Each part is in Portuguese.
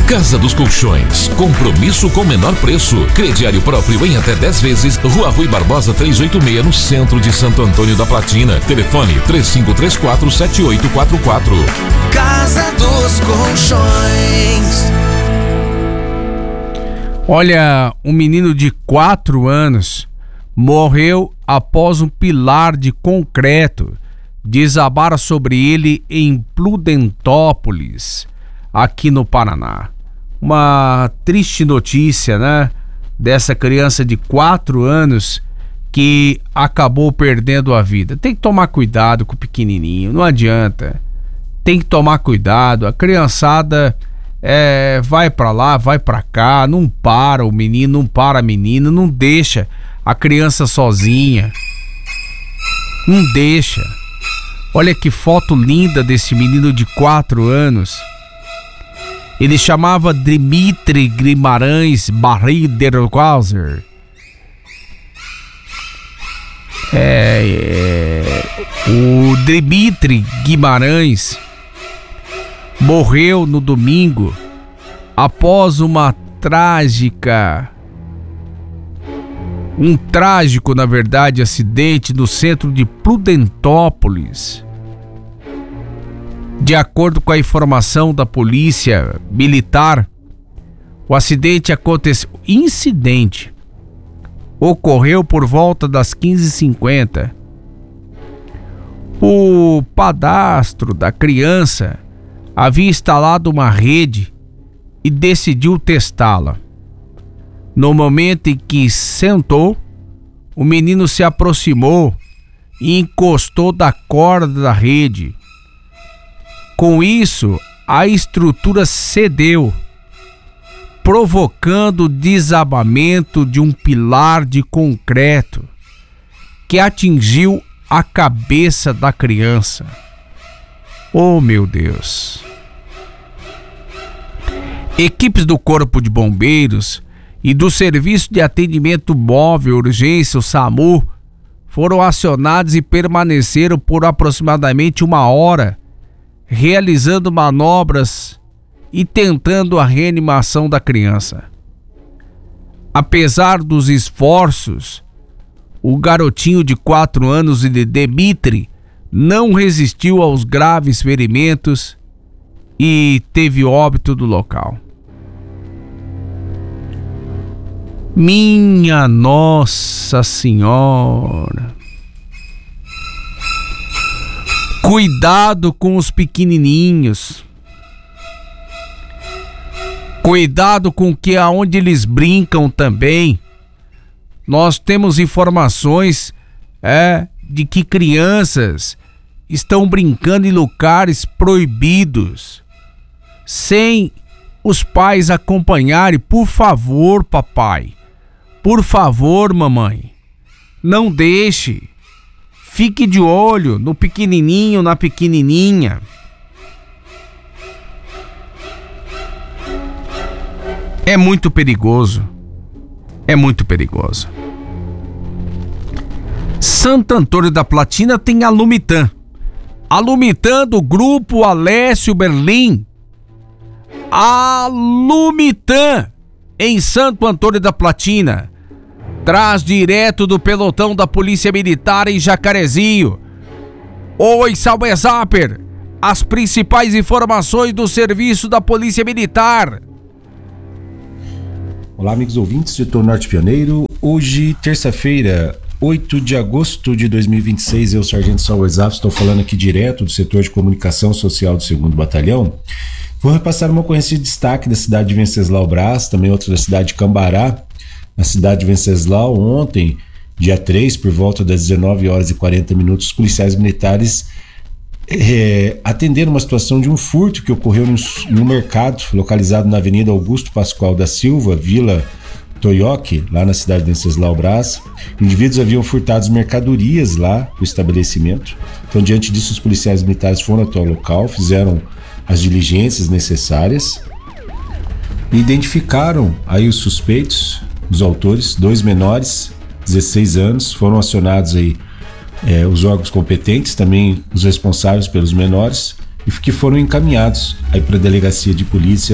Casa dos Colchões, compromisso com menor preço. Crediário próprio em até 10 vezes. Rua Rui Barbosa 386, no centro de Santo Antônio da Platina. Telefone 3534-7844. Casa dos Colchões. Olha, um menino de 4 anos morreu após um pilar de concreto desabar sobre ele em Prudentópolis, aqui no Paraná. Uma triste notícia, né? Dessa criança de 4 anos que acabou perdendo a vida. Tem que tomar cuidado com o pequenininho, não adianta. Tem que tomar cuidado. A criançada vai pra lá, vai pra cá, não para o menino, não para a menina, não deixa a criança sozinha. Não deixa. Olha que foto linda desse menino de 4 anos. Ele chamava Dmitry Guimarães Barriderwalzer. O Dmitry Guimarães morreu no domingo após um trágico, na verdade, acidente no centro de Prudentópolis. De acordo com a informação da polícia militar, o incidente ocorreu por volta das 15h50. O padrasto da criança havia instalado uma rede e decidiu testá-la. No momento em que sentou, o menino se aproximou e encostou da corda da rede. Com isso, a estrutura cedeu, provocando o desabamento de um pilar de concreto que atingiu a cabeça da criança. Oh, meu Deus! Equipes do Corpo de Bombeiros e do Serviço de Atendimento Móvel Urgência, o SAMU, foram acionados e permaneceram por aproximadamente 1 hora, realizando manobras e tentando a reanimação da criança. Apesar dos esforços, o garotinho de 4 anos de Dmitry não resistiu aos graves ferimentos e teve óbito no local. Minha Nossa Senhora! Cuidado com os pequenininhos. Cuidado com aonde eles brincam também. Nós temos informações de que crianças estão brincando em lugares proibidos, sem os pais acompanharem. Por favor, papai. Por favor, mamãe. Não deixe. Fique de olho no pequenininho, na pequenininha. É muito perigoso. É muito perigoso. Santo Antônio da Platina tem a Lumitan. A Lumitan do grupo Alessio Berlim. A Lumitan em Santo Antônio da Platina. Traz direto do pelotão da Polícia Militar em Jacarezinho. Oi, Salve Zapper. As principais informações do serviço da Polícia Militar. Olá, amigos ouvintes do Setor Norte Pioneiro. Hoje, terça-feira, 8 de agosto de 2026, eu, Sargento Salve Zapper, estou falando aqui direto do setor de comunicação social do 2º Batalhão. Vou repassar uma ocorrência de destaque da cidade de Venceslau Braz, também outra da cidade de Cambará. Na cidade de Venceslau, ontem, dia 3, por volta das 19h40, os policiais militares atenderam uma situação de um furto que ocorreu no mercado, localizado na Avenida Augusto Pascoal da Silva, Vila Toioque, lá na cidade de Venceslau Braz. Indivíduos haviam furtado mercadorias lá do estabelecimento. Então, diante disso, os policiais militares foram até o local, fizeram as diligências necessárias e identificaram aí os suspeitos, os autores, 2 menores, 16 anos, foram acionados aí os órgãos competentes, também os responsáveis pelos menores, e que foram encaminhados aí para a delegacia de polícia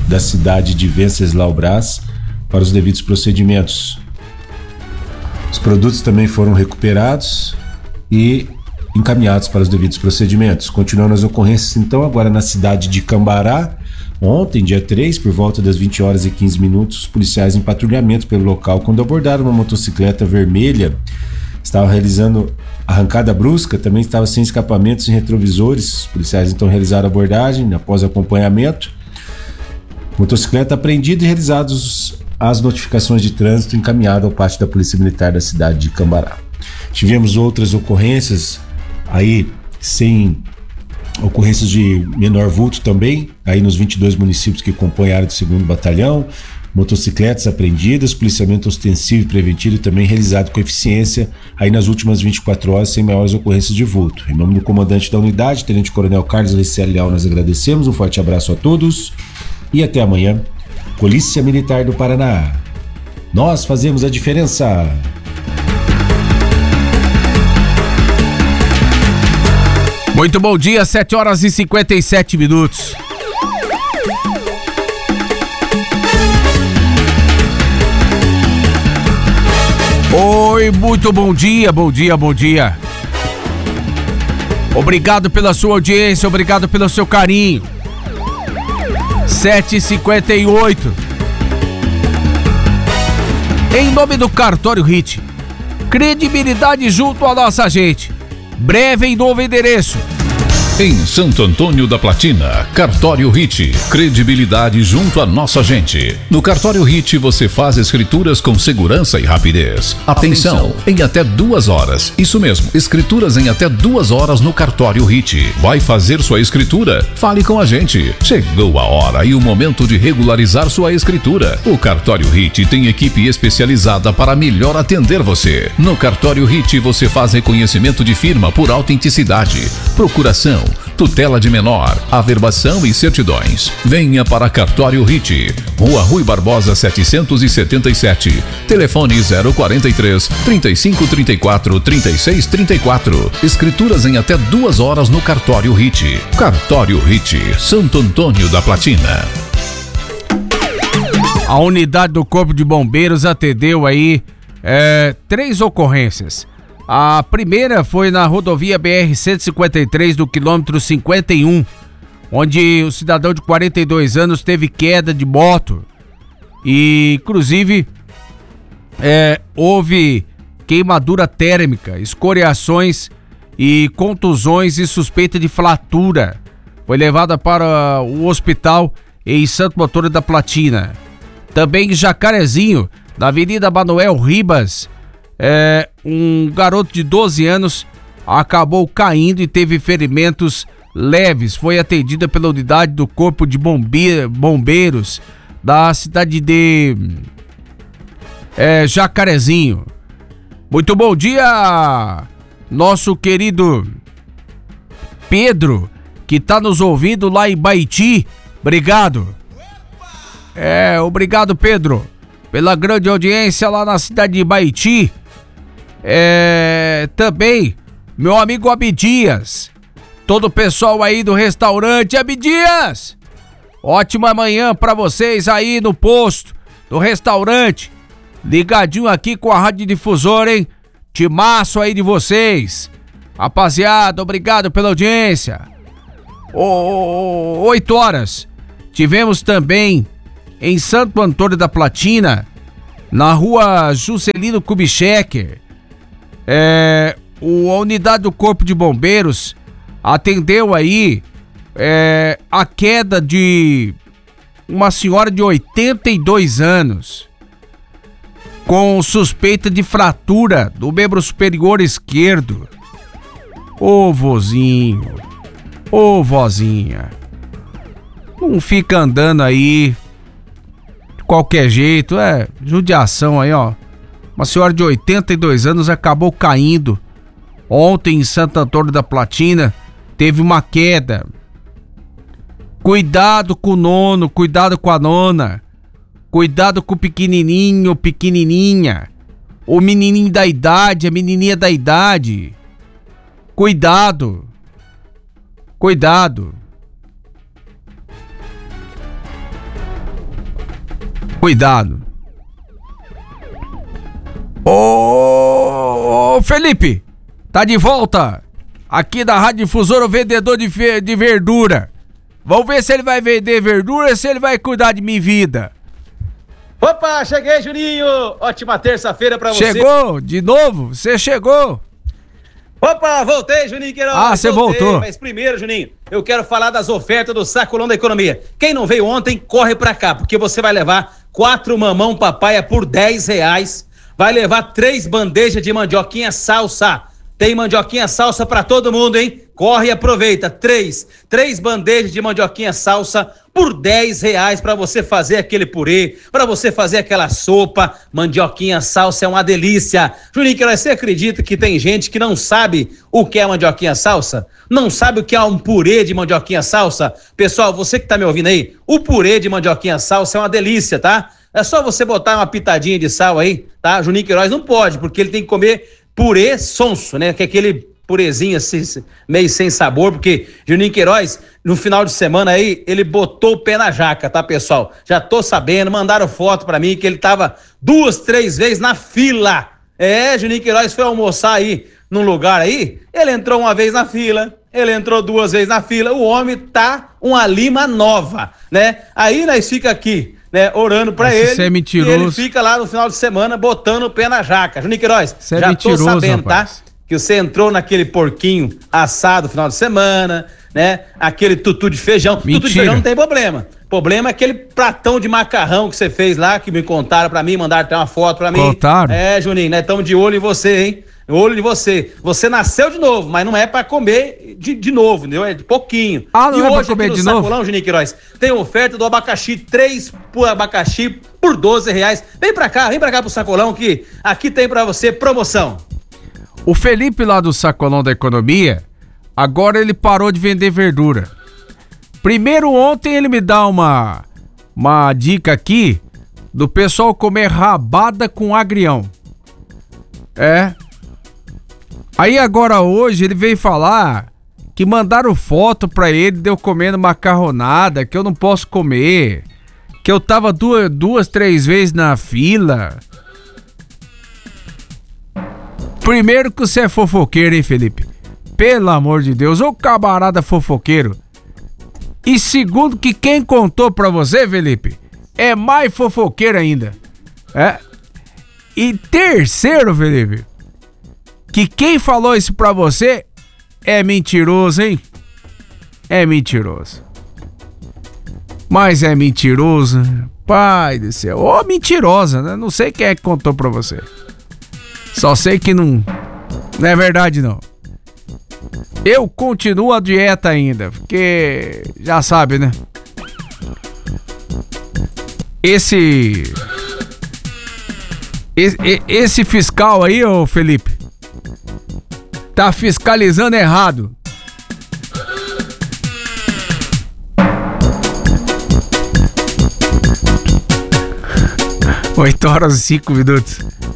da cidade de Venceslau Braz para os devidos procedimentos. Os produtos também foram recuperados e encaminhados para os devidos procedimentos. Continuando as ocorrências, então, agora na cidade de Cambará. Ontem, dia 3, por volta das 20 horas e 15 minutos, os policiais em patrulhamento pelo local, quando abordaram uma motocicleta vermelha, estava realizando arrancada brusca, também estava sem escapamentos e retrovisores. Os policiais então realizaram a abordagem após acompanhamento. Motocicleta apreendida e realizadas as notificações de trânsito encaminhada ao pátio da Polícia Militar da cidade de Cambará. Tivemos outras ocorrências aí sem ocorrências de menor vulto também, aí nos 22 municípios que compõem a área do 2º Batalhão, motocicletas apreendidas, policiamento ostensivo e preventivo também realizado com eficiência aí nas últimas 24 horas sem maiores ocorrências de vulto. Em nome do comandante da unidade, Tenente Coronel Carlos Ricciardi Leal, nós agradecemos, um forte abraço a todos e até amanhã. Polícia Militar do Paraná, nós fazemos a diferença. Muito bom dia, 7 horas e 57 minutos. Oi, muito bom dia, bom dia, bom dia. Obrigado pela sua audiência, obrigado pelo seu carinho. 7h58. Em nome do Cartório Hit, credibilidade junto à nossa gente. Breve em novo endereço. Em Santo Antônio da Platina, Cartório Hit, credibilidade junto à nossa gente. No Cartório Hit você faz escrituras com segurança e rapidez. Atenção, em até 2 horas. Isso mesmo, escrituras em até 2 horas no Cartório Hit. Vai fazer sua escritura? Fale com a gente. Chegou a hora e o momento de regularizar sua escritura. O Cartório Hit tem equipe especializada para melhor atender você. No Cartório Hit você faz reconhecimento de firma por autenticidade, procuração, tutela de menor, averbação e certidões. Venha para Cartório Hit, Rua Rui Barbosa 777, telefone 043 3534 3634. Escrituras em até 2 horas no Cartório Hit. Cartório Hit, Santo Antônio da Platina. A unidade do Corpo de Bombeiros atendeu aí 3 ocorrências. A primeira foi na rodovia BR-153 do quilômetro 51, onde o cidadão de 42 anos teve queda de moto e, inclusive, houve queimadura térmica, escoriações e contusões e suspeita de fratura. Foi levada para o hospital em Santo Antônio da Platina. Também em Jacarezinho, na Avenida Manuel Ribas, um garoto de 12 anos acabou caindo e teve ferimentos leves. Foi atendida pela unidade do Corpo de Bombeiros da cidade de Jacarezinho. Muito bom dia, nosso querido Pedro, que tá nos ouvindo lá em Baiti. Obrigado. Obrigado, Pedro, pela grande audiência lá na cidade de Baiti. Também meu amigo Abdias, todo o pessoal aí do restaurante Abdias, ótima manhã pra vocês aí no posto do restaurante, ligadinho aqui com a Rádio Difusora, hein? Timaço aí de vocês, rapaziada, obrigado pela audiência. 8 horas tivemos também em Santo Antônio da Platina, na rua Juscelino Kubitschek, a unidade do Corpo de Bombeiros atendeu aí a queda de uma senhora de 82 anos com suspeita de fratura do membro superior esquerdo. Ô vozinho, ô vozinha, não fica andando aí de qualquer jeito, judiação aí, ó. Uma senhora de 82 anos acabou caindo ontem em Santo Antônio da Platina, teve uma queda. Cuidado com o nono, cuidado com a nona, cuidado com o pequenininho, pequenininha, o menininho da idade, a menininha da idade. Cuidado, cuidado. Cuidado. Ô, Felipe, tá de volta aqui da Rádio Difusora, o vendedor de verdura. Vamos ver se ele vai vender verdura ou se ele vai cuidar de minha vida. Opa, cheguei, Juninho! Ótima terça-feira pra você. Chegou? De novo? Você chegou? Opa, voltei, Juninho Queiroz. Ah, você voltou. Mas primeiro, Juninho, eu quero falar das ofertas do Sacolão da Economia. Quem não veio ontem, corre pra cá, porque você vai levar 4 mamão papaya por R$10. Vai levar 3 bandejas de mandioquinha salsa. Tem mandioquinha salsa pra todo mundo, hein? Corre e aproveita. 3 bandejas de mandioquinha salsa por R$10 pra você fazer aquele purê, pra você fazer aquela sopa. Mandioquinha salsa é uma delícia. Juninho, você acredita que tem gente que não sabe o que é mandioquinha salsa? Não sabe o que é um purê de mandioquinha salsa? Pessoal, você que tá me ouvindo aí, o purê de mandioquinha salsa é uma delícia, tá? É só você botar uma pitadinha de sal aí, tá? Juninho Queiroz não pode, porque ele tem que comer purê sonso, né? Que é aquele purezinho assim, meio sem sabor, porque Juninho Queiroz, no final de semana aí, ele botou o pé na jaca, tá, pessoal? Já tô sabendo, mandaram foto pra mim que ele tava 2, 3 vezes na fila. Juninho Queiroz foi almoçar aí num lugar aí, ele entrou uma vez na fila, ele entrou 2 vezes na fila, o homem tá uma lima nova, né? Aí nós fica aqui, né, orando pra ele, você é mentiroso. E ele fica lá no final de semana botando o pé na jaca. Juninho Queiroz, você já é mentiroso, tô sabendo, rapaz. tá? Que você entrou naquele porquinho assado no final de semana, né? Aquele tutu de feijão. Mentira. Tutu de feijão não tem problema. Problema é aquele pratão de macarrão que você fez lá, que me contaram pra mim, mandaram até uma foto pra mim. Contaram? Juninho, né? Tamo de olho em você, hein? Olho em você. Você nasceu de novo, mas não é pra comer de novo, entendeu? É de pouquinho. Ah, não e é pra hoje comer aqui no de novo? Sacolão, Juninho Queiroz, tem oferta do abacaxi, 3 por abacaxi por R$12. Vem pra cá pro Sacolão que aqui tem pra você promoção. O Felipe lá do Sacolão da Economia, agora ele parou de vender verdura. Primeiro, ontem ele me dá uma dica aqui do pessoal comer rabada com agrião. Aí agora hoje ele veio falar que mandaram foto pra ele de eu comendo macarronada, que eu não posso comer, que eu tava 2, 3 vezes na fila. Primeiro que você é fofoqueiro, hein, Felipe? Pelo amor de Deus, ô camarada fofoqueiro. E segundo que quem contou pra você, Felipe, é mais fofoqueiro ainda. E terceiro, Felipe, que quem falou isso pra você é mentiroso, hein? É mentiroso. Mas é mentiroso, pai do céu. Ô, mentirosa, né? Não sei quem é que contou pra você. Só sei que não é verdade, não. Eu continuo a dieta ainda, porque já sabe, né? Esse fiscal aí, ô Felipe, tá fiscalizando errado. Oito horas e 5 minutos.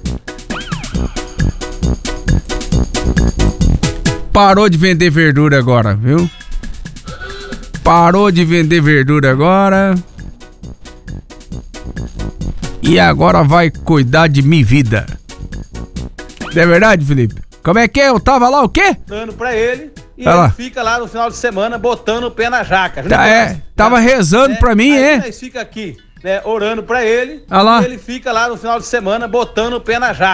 Parou de vender verdura agora, viu? Parou de vender verdura agora. E agora vai cuidar de minha vida. Não é verdade, Felipe? Como é que é? Eu tava lá o quê? Dando pra ele e Vai ele lá. fica lá no final de semana botando o pé na jaca. Tava rezando pra mim, Aí nós fica aqui, né, orando pra ele Ah lá. e ele fica lá no final de semana botando o pé na jaca.